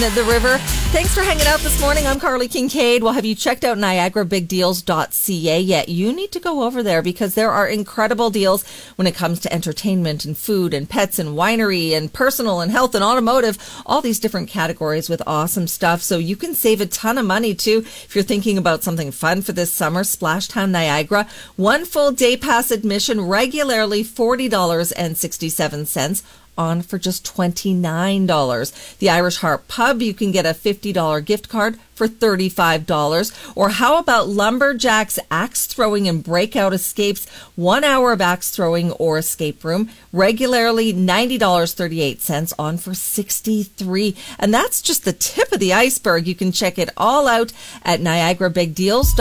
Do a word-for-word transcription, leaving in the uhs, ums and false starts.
At the river. Thanks for hanging out this morning. I'm Carly Kincaid. Well, have you checked out Niagara Big Deals dot C A yet? You need to go over there because there are incredible deals when it comes to entertainment and food and pets and winery and personal and health and automotive, all these different categories with awesome stuff. So you can save a ton of money too if you're thinking about something fun for this summer. Splashtown Niagara, one full day pass admission, regularly forty dollars and sixty-seven cents. On for just twenty-nine dollars. The Irish Harp Pub, you can get a fifty dollars gift card for thirty-five dollars. Or how about Lumberjacks Axe Throwing and Breakout Escapes, one hour of axe throwing or escape room, regularly ninety dollars and thirty-eight cents, on for sixty-three dollars. And that's just the tip of the iceberg. You can check it all out at Niagara Big Deals.